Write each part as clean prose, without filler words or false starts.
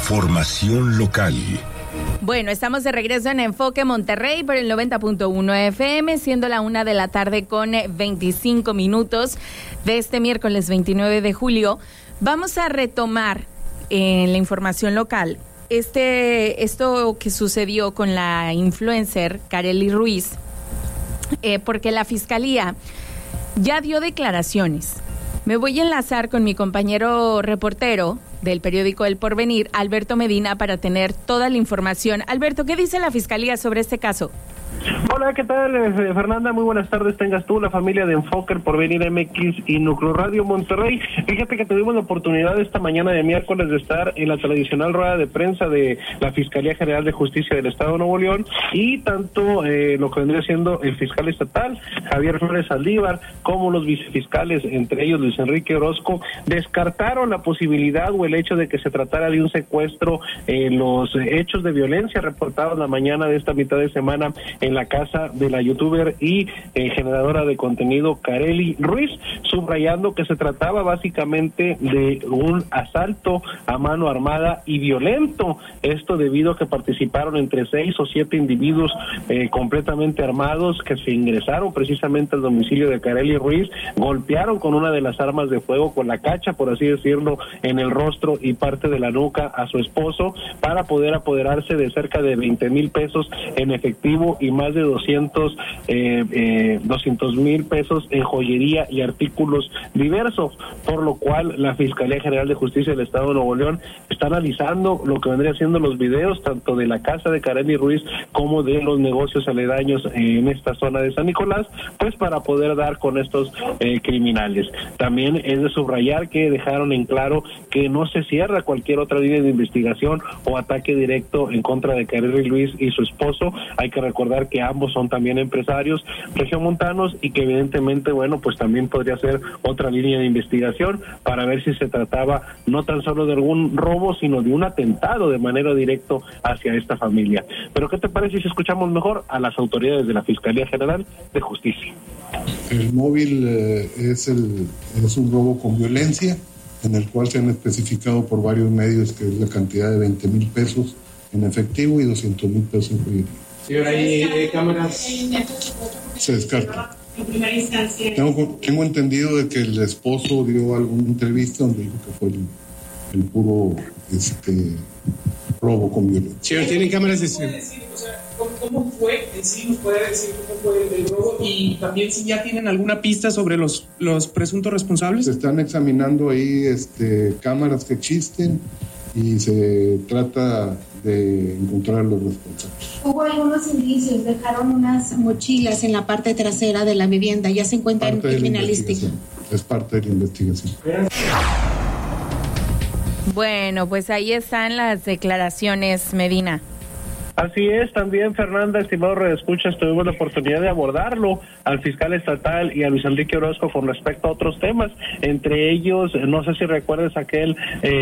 Información local. Bueno, estamos de regreso en Enfoque Monterrey por el 90.1 FM, siendo la 1 de la tarde con 25 minutos de este miércoles 29 de julio. Vamos a retomar en la información local esto que sucedió con la influencer Karely Ruiz, porque la Fiscalía ya dio declaraciones. Me voy a enlazar con mi compañero reportero del periódico El Porvenir, Alberto Medina, para tener toda la información. Alberto, ¿qué dice la Fiscalía sobre este caso? Hola, ¿qué tal, Fernanda? Muy buenas tardes, tengas tú, la familia de Enfoque, El Porvenir MX y Núcleo Radio Monterrey. Fíjate que tuvimos la oportunidad esta mañana de miércoles de estar en la tradicional rueda de prensa de la Fiscalía General de Justicia del Estado de Nuevo León, y tanto lo que vendría siendo el fiscal estatal, Javier Flores Saldívar, como los vicefiscales, entre ellos Luis Enrique Orozco, descartaron la posibilidad o el hecho de que se tratara de un secuestro en los hechos de violencia reportados la mañana de esta mitad de semana en la casa de la youtuber y generadora de contenido Karely Ruiz, subrayando que se trataba básicamente de un asalto a mano armada y violento. Esto debido a que participaron entre 6 o 7 individuos completamente armados que se ingresaron precisamente al domicilio de Karely Ruiz, golpearon con una de las armas de fuego, con la cacha, por así decirlo, en el rostro y parte de la nuca a su esposo, para poder apoderarse de cerca de 20,000 pesos en efectivo y más de 200,000 pesos en joyería y artículos diversos, por lo cual la Fiscalía General de Justicia del Estado de Nuevo León está analizando lo que vendría siendo los videos tanto de la casa de Karely Ruiz como de los negocios aledaños en esta zona de San Nicolás, pues para poder dar con estos criminales. También es de subrayar que dejaron en claro que no se cierra cualquier otra línea de investigación o ataque directo en contra de Karely Ruiz y su esposo. Hay que recordar que ambos son también empresarios regiomontanos y que evidentemente, bueno, pues también podría ser otra línea de investigación para ver si se trataba no tan solo de algún robo, sino de un atentado de manera directa hacia esta familia. Pero ¿qué te parece si escuchamos mejor a las autoridades de la Fiscalía General de Justicia? El móvil es un robo con violencia, en el cual se han especificado por varios medios que es la cantidad de 20,000 pesos en efectivo y 200,000 pesos en joyería. Señora, ¿hay cámaras? Se descarta. En primera instancia. Tengo entendido de que el esposo dio alguna entrevista donde dijo que fue el puro robo con violencia. Señor, ¿tienen cámaras de seguridad? ¿Cómo fue en sí? ¿Nos puede decir cómo fue el robo? Y también si ya tienen alguna pista sobre los presuntos responsables. Se están examinando ahí cámaras que existen y se trata de encontrar a los responsables. Hubo algunos indicios, dejaron unas mochilas en la parte trasera de la vivienda, ya se encuentra en criminalística. Es parte de la investigación. Bueno, pues ahí están las declaraciones, Medina. Así es, también, Fernanda, estimado redescuchas, tuvimos la oportunidad de abordarlo al fiscal estatal y a Luis Enrique Orozco con respecto a otros temas, entre ellos, no sé si recuerdas aquel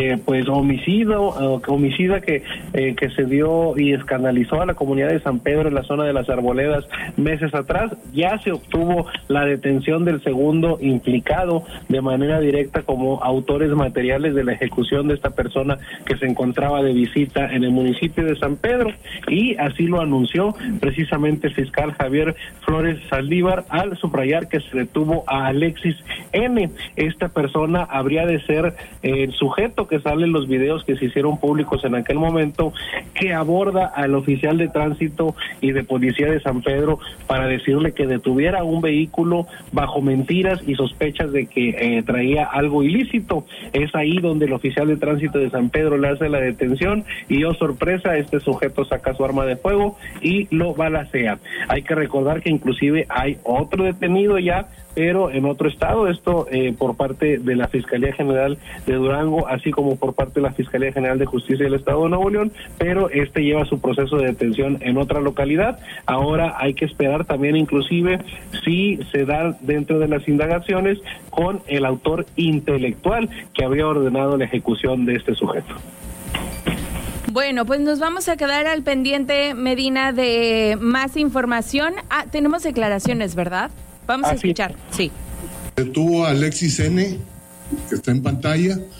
homicida que se dio y escandalizó a la comunidad de San Pedro en la zona de las Arboledas meses atrás. Ya se obtuvo la detención del segundo implicado de manera directa como autores materiales de la ejecución de esta persona que se encontraba de visita en el municipio de San Pedro. Y así lo anunció precisamente el fiscal Javier Flores Saldívar al subrayar que se detuvo a Alexis N. Esta persona habría de ser el sujeto que sale en los videos que se hicieron públicos en aquel momento, que aborda al oficial de tránsito y de policía de San Pedro para decirle que detuviera un vehículo bajo mentiras y sospechas de que traía algo ilícito. Es ahí donde el oficial de tránsito de San Pedro le hace la detención y, oh sorpresa, este sujeto saca su arma de fuego y lo balacea. Hay que recordar que inclusive hay otro detenido ya, pero en otro estado, esto por parte de la Fiscalía General de Durango, así como por parte de la Fiscalía General de Justicia del Estado de Nuevo León, pero lleva su proceso de detención en otra localidad. Ahora hay que esperar también inclusive si se da dentro de las indagaciones con el autor intelectual que habría ordenado la ejecución de este sujeto. Bueno, pues nos vamos a quedar al pendiente, Medina, de más información. Tenemos declaraciones, ¿verdad? Vamos a escuchar, sí. Detuvo a Alexis N., que está en pantalla,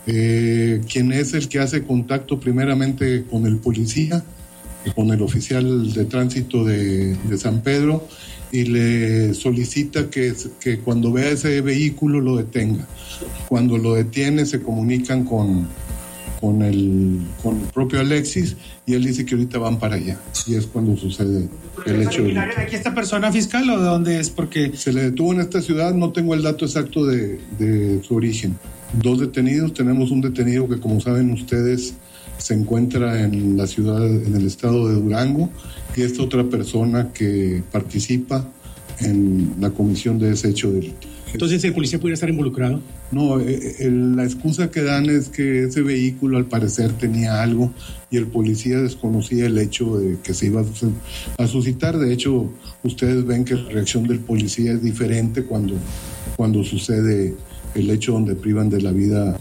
quien es el que hace contacto primeramente con el policía, con el oficial de tránsito de San Pedro, y le solicita que cuando vea ese vehículo lo detenga. Cuando lo detiene se comunican con el propio Alexis, y él dice que ahorita van para allá, y es cuando sucede el hecho. ¿De aquí esta persona fiscal o de dónde es? Porque se le detuvo en esta ciudad, no tengo el dato exacto de su origen. 2 detenidos, tenemos un detenido que, como saben ustedes, se encuentra en la ciudad, en el estado de Durango, y esta otra persona que participa en la comisión de ese hecho delito. Entonces, ¿el policía pudiera estar involucrado? No, la excusa que dan es que ese vehículo al parecer tenía algo y el policía desconocía el hecho de que se iba a suscitar. De hecho, ustedes ven que la reacción del policía es diferente cuando sucede el hecho donde privan de la vida.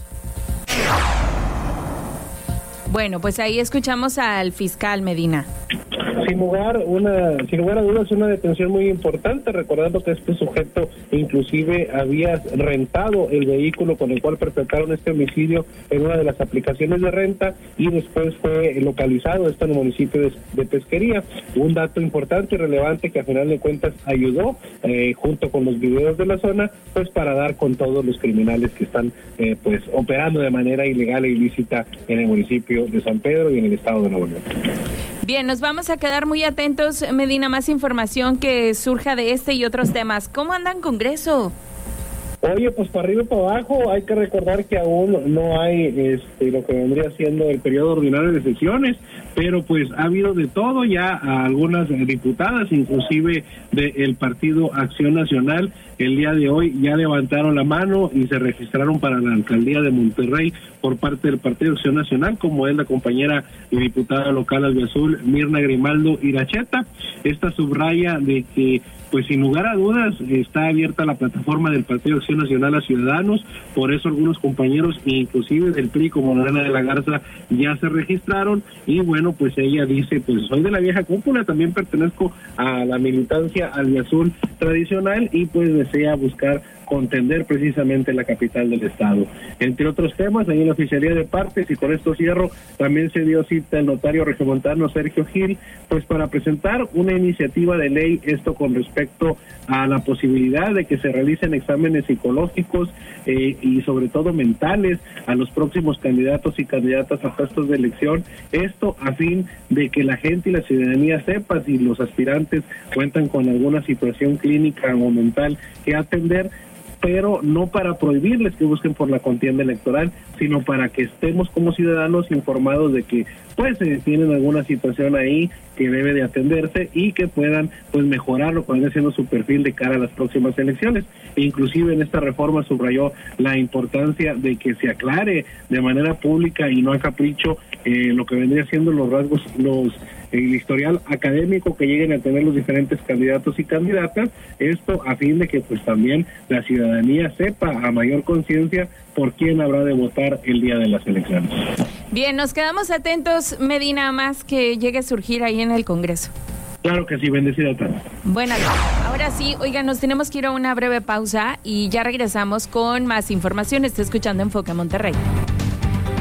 Bueno, pues ahí escuchamos al fiscal Medina. Sin lugar a dudas, una detención muy importante, recordando que este sujeto inclusive había rentado el vehículo con el cual perpetraron este homicidio en una de las aplicaciones de renta, y después fue localizado en el municipio de Pesquería. Un dato importante y relevante que a final de cuentas ayudó, junto con los videos de la zona, pues para dar con todos los criminales que están pues operando de manera ilegal e ilícita en el municipio de San Pedro y en el estado de Nuevo León. Bien, nos vamos a quedar muy atentos, Medina, más información que surja de este y otros temas. ¿Cómo anda en Congreso? Oye, pues para arriba y para abajo. Hay que recordar que aún no hay lo que vendría siendo el periodo ordinario de sesiones, pero pues ha habido de todo ya. A algunas diputadas, inclusive del partido Acción Nacional, el día de hoy ya levantaron la mano y se registraron para la alcaldía de Monterrey por parte del Partido Acción Nacional, como es la compañera y diputada local albiazul Mirna Grimaldo Iracheta. Esta subraya de que, pues sin lugar a dudas, está abierta la plataforma del Partido Acción Nacional a ciudadanos. Por eso algunos compañeros, inclusive del PRI, como Lorena de la Garza, ya se registraron. Y bueno, pues ella dice, pues soy de la vieja cúpula, también pertenezco a la militancia albiazul tradicional, y pues desea buscar contender precisamente la capital del estado. Entre otros temas, ahí en la Oficialía de Partes, y con esto cierro, también se dio cita el notario regiomontano Sergio Gil, pues para presentar una iniciativa de ley, esto con respecto a la posibilidad de que se realicen exámenes psicológicos y sobre todo mentales a los próximos candidatos y candidatas a puestos de elección, esto a fin de que la gente y la ciudadanía sepa si los aspirantes cuentan con alguna situación clínica o mental que atender, pero no para prohibirles que busquen por la contienda electoral, sino para que estemos como ciudadanos informados de que pues tienen alguna situación ahí que debe de atenderse y que puedan pues mejorarlo cuando esté haciendo su perfil de cara a las próximas elecciones. E inclusive en esta reforma subrayó la importancia de que se aclare de manera pública y no a capricho lo que vendría siendo los rasgos, el historial académico que lleguen a tener los diferentes candidatos y candidatas, esto a fin de que pues también la ciudadanía sepa a mayor conciencia por quién habrá de votar el día de las elecciones. Bien, nos quedamos atentos, Medina, más que llegue a surgir ahí en el Congreso. Claro que sí, bendecida tarde. Buenas tardes. Ahora sí, oigan, nos tenemos que ir a una breve pausa y ya regresamos con más información. Está escuchando Enfoque Monterrey.